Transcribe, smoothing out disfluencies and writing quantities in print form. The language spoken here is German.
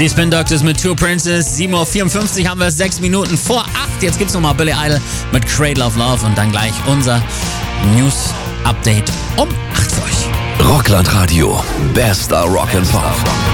Die Spin Doctors mit Two Princess. 7.54 Uhr haben wir es, 6 Minuten vor 8. Jetzt gibt's nochmal Billy Idol mit Cradle of Love und dann gleich unser News-Update um 8 für euch. Rockland Radio. Bester Rock and Pop.